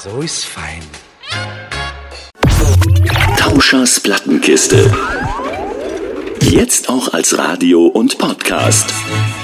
so ist fein. Tauschers Plattenkiste. Jetzt auch als Radio und Podcast.